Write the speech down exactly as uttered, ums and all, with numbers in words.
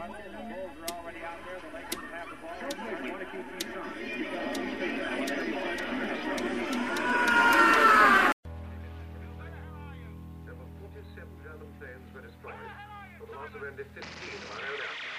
forty-seven German planes were destroyed, for the loss of only fifteen of our own aircraft.